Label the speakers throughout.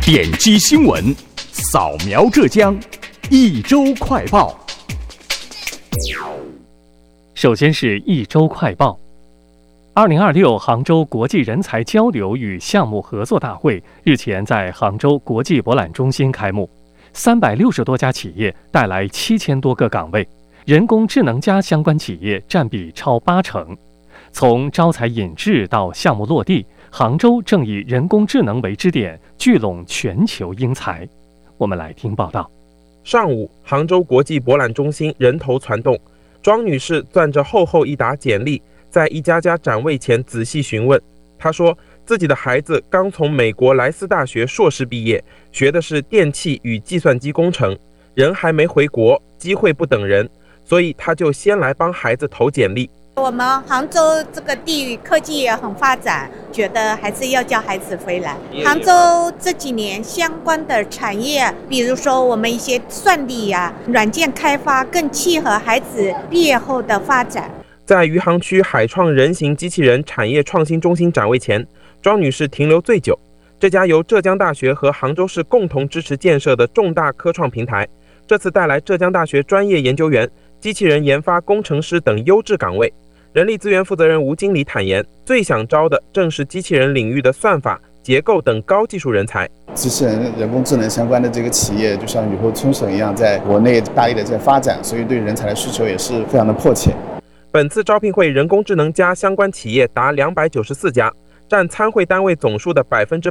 Speaker 1: 点击新闻，扫描浙江，一周快报。
Speaker 2: 首先是一周快报。2026杭州国际人才交流与项目合作大会日前在杭州国际博览中心开幕，360多家企业带来7000多个岗位，人工智能加相关企业占比超80%。从招才引智到项目落地，杭州正以人工智能为支点，聚拢全球英才。我们来听报道。
Speaker 3: 上午，杭州国际博览中心人头攒动，庄女士攥着厚厚一沓简历，在一家家展位前仔细询问。她说，自己的孩子刚从美国莱斯大学硕士毕业，学的是电气与计算机工程，人还没回国，机会不等人，所以她就先来帮孩子投简历。
Speaker 4: 我们杭州这个地域科技也很发展，觉得还是要叫孩子回来。杭州这几年相关的产业，比如说我们一些算力呀、软件开发，更契合孩子毕业后的发展。
Speaker 3: 在余杭区海创人形机器人产业创新中心展位前，庄女士停留最久。这家由浙江大学和杭州市共同支持建设的重大科创平台，这次带来浙江大学专业研究员、机器人研发工程师等优质岗位。人力资源负责人吴经理坦言，最想招的正是机器人领域的算法、结构等高技术人才。
Speaker 5: 机器人、人工智能相关的这个企业，就像雨后春笋一样，在国内大力的在发展，所以对人才的需求也是非常的迫切。
Speaker 3: 本次招聘会人工智能加相关企业达294家，占参会单位总数的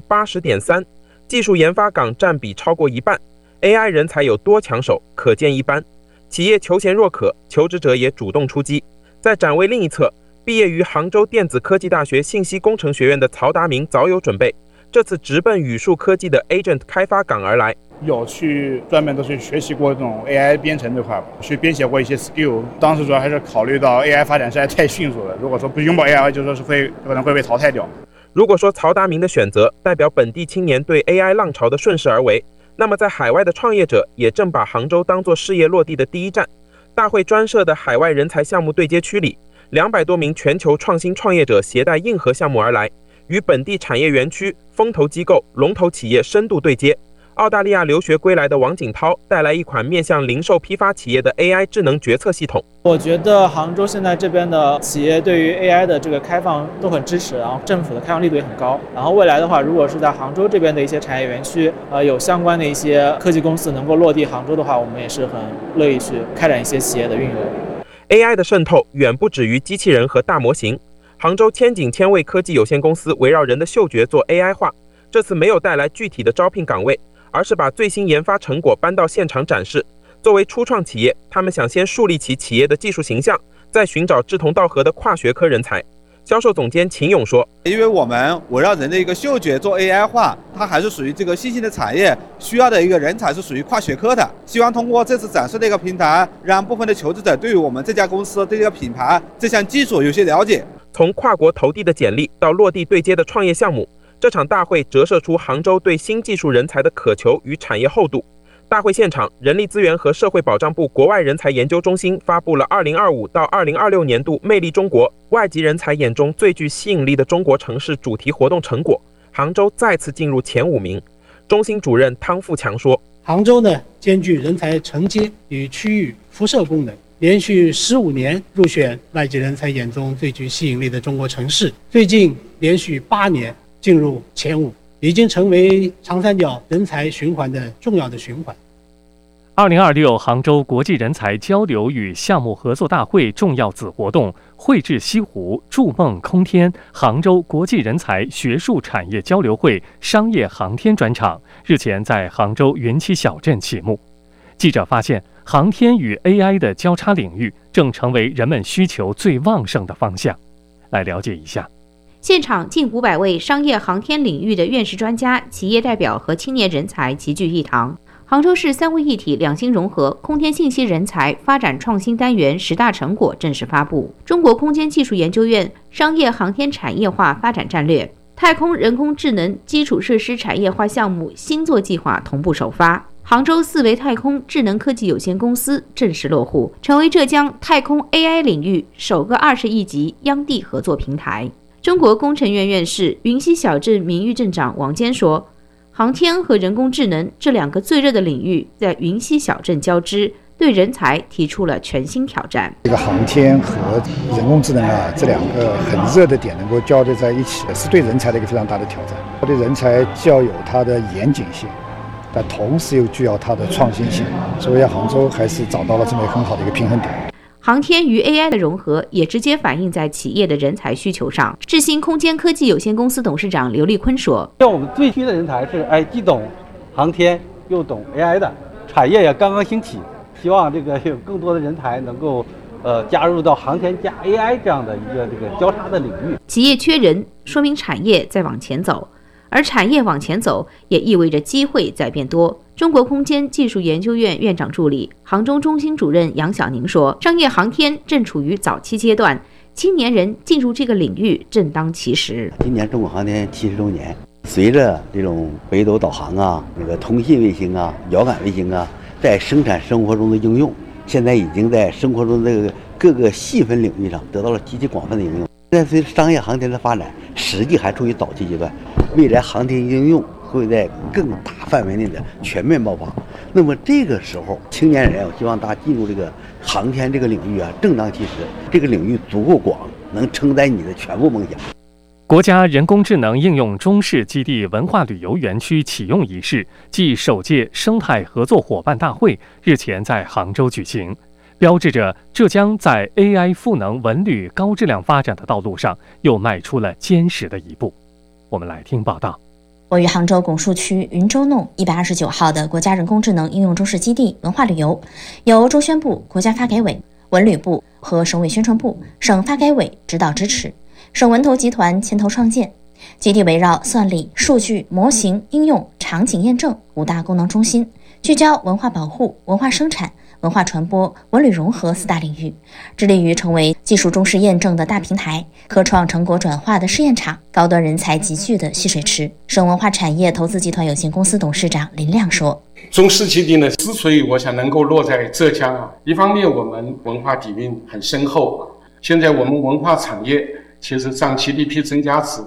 Speaker 3: 80.3%，技术研发岗占比超过一半。AI 人才有多抢手，可见一斑。企业求贤若渴，求职者也主动出击。在展位另一侧，毕业于杭州电子科技大学信息工程学院的曹达明早有准备，这次直奔宇树科技的 Agent 开发岗而来。
Speaker 6: 有去专门都去学习过这种 AI 编程这块，去编写过一些 skill。当时主要还是考虑到 AI 发展实在太迅速了，如果说不拥抱 AI， 就说是可能会被淘汰掉。
Speaker 3: 如果说曹达明的选择代表本地青年对 AI 浪潮的顺势而为，那么在海外的创业者也正把杭州当作事业落地的第一站。大会专设的海外人才项目对接区里，200多名全球创新创业者携带硬核项目而来，与本地产业园区、风投机构、龙头企业深度对接。澳大利亚留学归来的王景涛带来一款面向零售批发企业的 AI 智能决策系统。
Speaker 7: 我觉得杭州现在这边的企业对于 AI 的这个开放都很支持，然后政府的开放力度也很高。然后未来的话，如果是在杭州这边的一些产业园区，有相关的一些科技公司能够落地杭州的话，我们也是很乐意去开展一些企业的运营。
Speaker 3: AI 的渗透远不止于机器人和大模型。杭州千景千味科技有限公司围绕人的嗅觉做 AI 化，这次没有带来具体的招聘岗位，而是把最新研发成果搬到现场展示。作为初创企业，他们想先树立起企业的技术形象，再寻找志同道合的跨学科人才。销售总监秦勇说，
Speaker 8: 因为我们围绕人的一个嗅觉做 AI 化，它还是属于这个新兴的产业，需要的一个人才是属于跨学科的。希望通过这次展示的一个平台，让部分的求职者对于我们这家公司、对这个品牌、这项技术有些了解。
Speaker 3: 从跨国投递的简历到落地对接的创业项目，这场大会折射出杭州对新技术人才的渴求与产业厚度。大会现场，人力资源和社会保障部国外人才研究中心发布了2025到2026年度魅力中国外籍人才眼中最具吸引力的中国城市主题活动成果，杭州再次进入前5名。中心主任汤富强说，
Speaker 9: 杭州呢兼具人才承接与区域辐射功能，连续15年入选外籍人才眼中最具吸引力的中国城市，最近连续8年进入前5，已经成为长三角人才循环的重要的循环。
Speaker 2: 2026杭州国际人才交流与项目合作大会重要子活动绘制西湖筑梦空天杭州国际人才学术产业交流会商业航天专场日前在杭州云栖小镇启幕。记者发现，航天与 AI 的交叉领域正成为人们需求最旺盛的方向。来了解一下。
Speaker 10: 现场近500位商业航天领域的院士专家、企业代表和青年人才齐聚一堂。杭州市3位一体2星融合空天信息人才发展创新单元10大成果正式发布，中国空间技术研究院商业航天产业化发展战略、太空人工智能基础设施产业化项目星座计划同步首发。杭州4维太空智能科技有限公司正式落户，成为浙江太空 AI 领域首个20亿级央地合作平台。中国工程院院士、云栖小镇名誉镇长王坚说， 航天和人工智能这两个最热的领域在云溪小镇交织，对人才提出了全新挑战。
Speaker 11: 这个航天和人工智能这两个很热的点能够交织在一起，是对人才的一个非常大的挑战。对人才既要有它的严谨性，但同时又具有它的创新性，所以杭州还是找到了这么一个很好的一个平衡点。
Speaker 10: 航天与 AI 的融合也直接反映在企业的人才需求上。智新空间科技有限公司董事长刘立坤说：“
Speaker 12: 像我们最需的人才是既懂航天又懂 AI 的，产业也刚刚兴起，希望这个有更多的人才能够加入到航天加 AI 这样的一个交叉的领域。
Speaker 10: 企业缺人，说明产业在往前走。”而产业往前走，也意味着机会在变多。中国空间技术研究院院长助理、杭州中心主任杨晓宁说：“商业航天正处于早期阶段，青年人进入这个领域正当其时。
Speaker 13: 今年中国航天70周年，随着这种北斗导航啊、通信卫星啊、遥感卫星啊，在生产生活中的应用，现在已经在生活中的各个细分领域上得到了极其广泛的应用。但随着商业航天的发展，实际还处于早期阶段。未来航天应用会在更大范围内的全面爆发。那么这个时候，青年人我希望大家进入这个航天这个领域啊，正当其时。这个领域足够广，能承载你的全部梦想。”
Speaker 2: 国家人工智能应用中试基地文化旅游园区启用仪式暨首届生态合作伙伴大会日前在杭州举行，标志着浙江在 AI 赋能文旅高质量发展的道路上又迈出了坚实的一步。我们来听报道。
Speaker 14: 位于杭州拱墅区云州弄129号的国家人工智能应用中试基地文化旅游，由中宣部、国家发改委、文旅部和省委宣传部、省发改委指导支持，省文投集团牵头创建。基地围绕算力、数据、模型、应用、场景验证5大功能中心，聚焦文化保护、文化生产、文化传播、文旅融合4大领域，致力于成为技术中试验证的大平台、科创成果转化的试验场、高端人才集聚的蓄水池。省文化产业投资集团有限公司董事长林亮说：“
Speaker 15: 中试基地呢，之所以我想能够落在浙江啊，一方面我们文化底蕴很深厚，现在我们文化产业其实占 GDP 增加值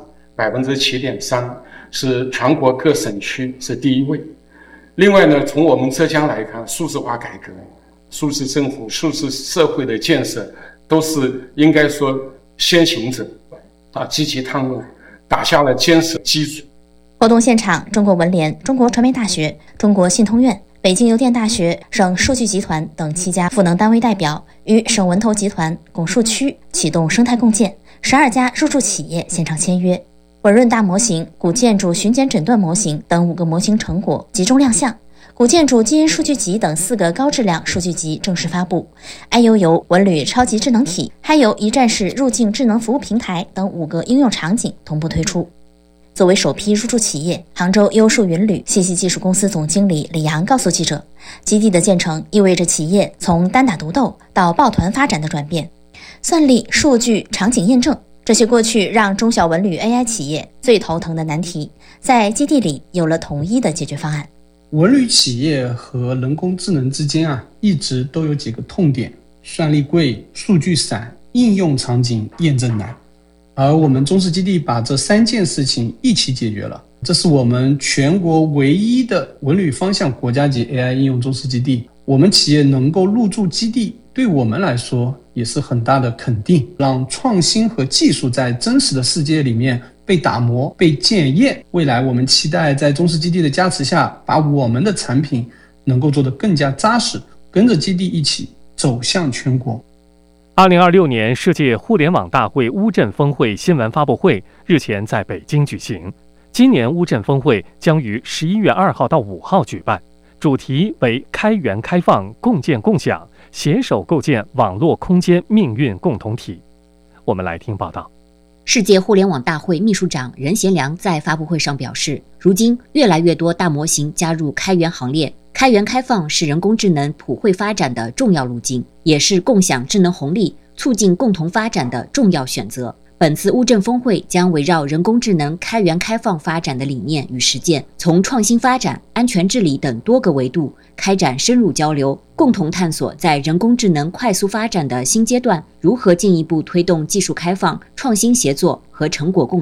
Speaker 15: 7.3%， 是全国各省区是第1位。另外呢，从我们浙江来看，数字化改革、数字政府、数字社会的建设都是应该说先行者积极探路，打下了坚实基础。”
Speaker 14: 活动现场，中国文联、中国传媒大学、中国信通院、北京邮电大学、省数据集团等7家赋能单位代表与省文投集团拱墅区启动生态共建，12家入驻企业现场签约。稳润大模型、古建筑巡检诊断模型等5个模型成果集中亮相，古建筑基因数据集等4个高质量数据集正式发布，IUU 文旅超级智能体，还有一站式入境智能服务平台等5个应用场景同步推出。作为首批入驻企业，杭州优数云旅信息技术公司总经理李阳告诉记者，基地的建成意味着企业从单打独斗到抱团发展的转变。算力、数据、场景验证，这些过去让中小文旅 AI 企业最头疼的难题，在基地里有了统一的解决方案。
Speaker 9: 文旅企业和人工智能之间一直都有几个痛点：算力贵、数据散、应用场景验证难。而我们中试基地把这3件事情一起解决了，这是我们全国唯一的文旅方向国家级 AI 应用中试基地。我们企业能够入驻基地，对我们来说也是很大的肯定，让创新和技术在真实的世界里面被打磨、被检验。未来我们期待在中试基地的加持下，把我们的产品能够做得更加扎实，跟着基地一起走向全国。
Speaker 2: 2026年世界互联网大会乌镇峰会新闻发布会日前在北京举行。今年乌镇峰会将于11月2号到5号举办，主题为开源开放、共建共享，携手构建网络空间命运共同体。我们来听报道。
Speaker 16: 世界互联网大会秘书长任贤良在发布会上表示，如今越来越多大模型加入开源行列，开源开放是人工智能普惠发展的重要路径，也是共享智能红利、促进共同发展的重要选择。本次乌镇峰会将围绕人工智能开源开放发展的理念与实践，从创新发展、安全治理等多个维度开展深入交流，共同探索在人工智能快速发展的新阶段，如何进一步推动技术开放、创新协作和成果共享。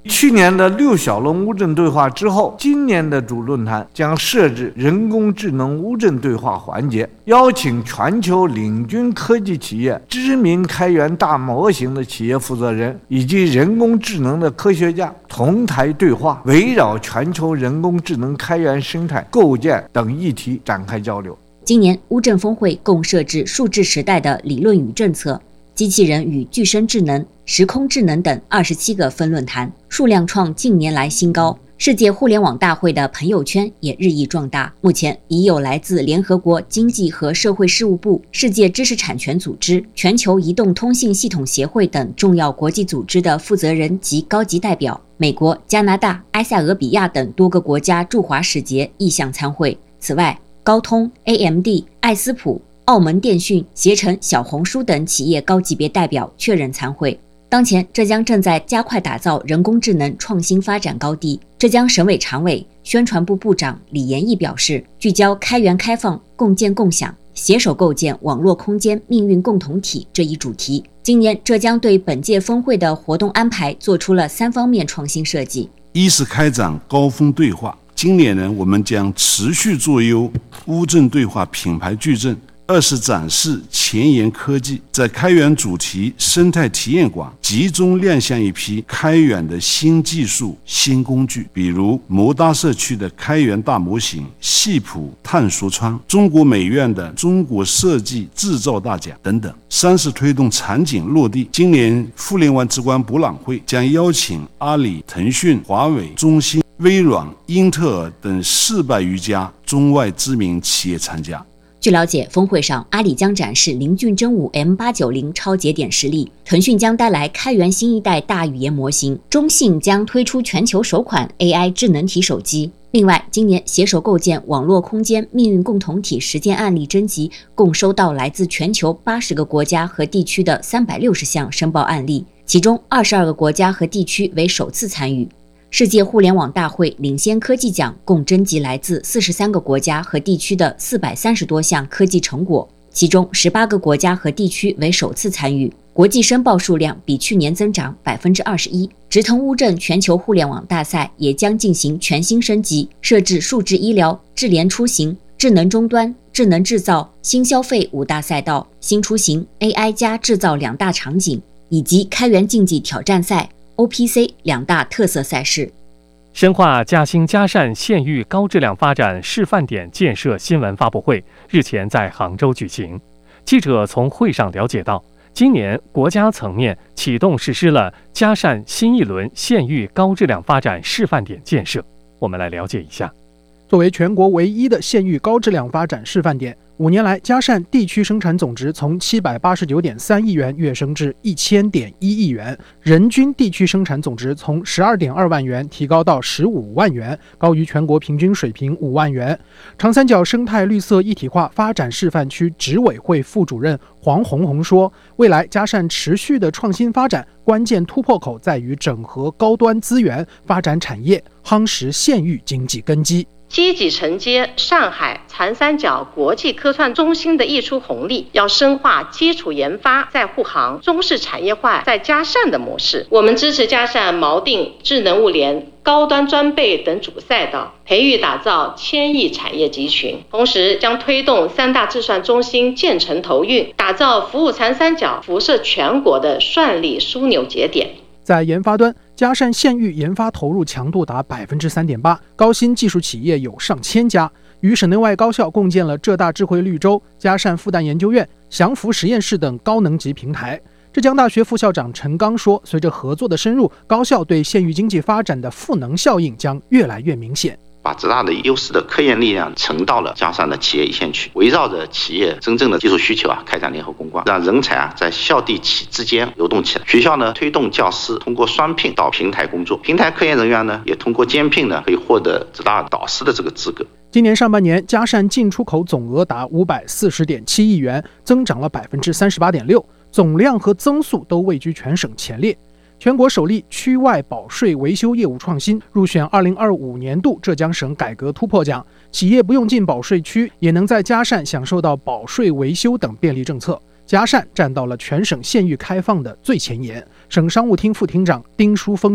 Speaker 17: 去年的6小龙乌镇对话之后，今年的主论坛将设置人工智能乌镇对话环节，邀请全球领军科技企业、知名开源大模型的企业负责人以及人工智能的科学家同台对话，围绕全球人工智能开源生态构建等议题展开交流。
Speaker 16: 今年乌镇峰会共设置数字时代的理论与政策、机器人与具身智能、时空智能等27个分论坛，数量创近年来新高。世界互联网大会的朋友圈也日益壮大，目前已有来自联合国经济和社会事务部、世界知识产权组织、全球移动通信系统协会等重要国际组织的负责人及高级代表，美国、加拿大、埃塞俄比亚等多个国家驻华使节意向参会。此外，高通、AMD、艾斯普、澳门电讯、携程、小红书等企业高级别代表确认参会。当前，浙江正在加快打造人工智能创新发展高地。浙江省委常委、宣传部部长李延义表示，聚焦开源开放、共建共享，携手构建网络空间命运共同体这一主题。今年，浙江对本届峰会的活动安排做出了3方面创新设计：
Speaker 18: 一是开展高峰对话，今年呢，我们将持续做优乌镇对话品牌矩阵；二是展示前沿科技，在开源主题生态体验馆集中亮相一批开源的新技术、新工具，比如摩搭社区的开源大模型、系谱探索窗、中国美院的中国设计制造大奖等等。三是推动场景落地，今年互联网之光博览会将邀请阿里、腾讯、华为、中兴、微软、英特尔等400余家中外知名企业参加。
Speaker 16: 据了解，峰会上阿里将展示林俊真5 M890 超节点实力，腾讯将带来开源新一代大语言模型，中信将推出全球首款 AI 智能体手机。另外，今年携手构建网络空间命运共同体实践案例征集共收到来自全球80个国家和地区的360项申报案例，其中22个国家和地区为首次参与。世界互联网大会领先科技奖共征集来自43个国家和地区的430多项科技成果，其中18个国家和地区为首次参与，国际申报数量比去年增长21%。直通乌镇全球互联网大赛也将进行全新升级，设置数字医疗、智联出行、智能终端、智能制造、新消费5大赛道，新出行、AI 加制造2大场景，以及开源竞技挑战赛、OPC 2大特色赛事。
Speaker 2: 深化嘉兴嘉善县域高质量发展示范点建设新闻发布会日前在杭州举行。记者从会上了解到，今年国家层面启动实施了嘉善新一轮县域高质量发展示范点建设。我们来了解一下。
Speaker 19: 作为全国唯一的县域高质量发展示范点，5年来，嘉善地区生产总值从789.3亿元跃升至1000.1亿元，人均地区生产总值从12.2万元提高到15万元，高于全国平均水平5万元。长三角生态绿色一体化发展示范区执委会副主任黄红红说，未来嘉善持续的创新发展，关键突破口在于整合高端资源，发展产业，夯实县域经济根基。
Speaker 20: 积极承接上海、长三角国际科创中心的溢出红利，要深化基础研发在沪杭、中式产业化在嘉善的模式。我们支持嘉善锚定智能物联、高端装备等主赛道，培育打造1000亿产业集群。同时将推动3大智算中心建成投运，打造服务长三角、辐射全国的算力枢纽节点。
Speaker 19: 在研发端，嘉善县域研发投入强度达 3.8%， 高新技术企业有上千家，与省内外高校共建了浙大智慧绿洲、嘉善复旦研究院、祥福实验室等高能级平台。浙江大学副校长陈刚说，随着合作的深入，高校对县域经济发展的赋能效应将越来越明显。
Speaker 21: 把浙大的优势的科研力量呈到了嘉善的企业一线区，围绕着企业真正的技术需求开展联合攻关，让人才在校地企之间流动起来。学校呢推动教师通过双聘到平台工作，平台科研人员呢也通过兼聘呢可以获得浙大导师的这个资格。
Speaker 19: 今年上半年，嘉善进出口总额达540.7亿元，增长了 38.6%， 总量和增速都位居全省前列。全国首例区外保税维修业务创新入选2025年度浙江省改革突破奖，企业不用进保税区，也能在嘉善享受到保税维修等便利政策。嘉善站到了全省县域开放的最前沿。省商务厅副厅长丁书峰说，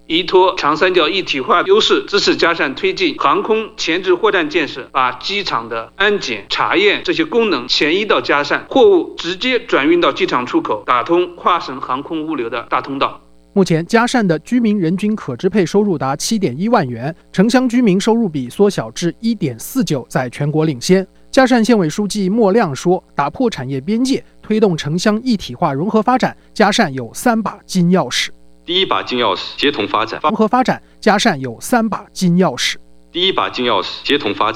Speaker 1: 依托长三角一体化优势，支持嘉善推进航空前置货站建设，把机场的安检、查验这些功能迁移到嘉善，货物直接转运到机场出口，打通跨省航空物流的大通道。
Speaker 19: 目前，嘉善的居民人均可支配收入达 7.1 万元，城乡居民收入比缩小至 1.49， 在全国领先。嘉善县委书记莫亮说，打破产业边界，推动城乡一体化融合发展，嘉善有3把金钥匙。
Speaker 22: 第一把金钥匙，协同发展。
Speaker 19: 融合发展，嘉善有3把金钥匙。
Speaker 22: 第一把金钥匙，协同发展。